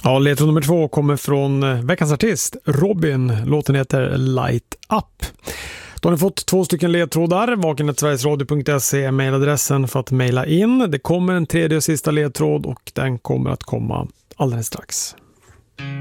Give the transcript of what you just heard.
Ja, ledtråd nummer 2 kommer från veckans artist, Robin. Låten heter Light Up. Då har ni fått 2 stycken ledtrådar. vaken@sverigesradio.se är mejladressen för att mejla in. Det kommer en 3:e och sista ledtråd och den kommer att komma alldeles strax.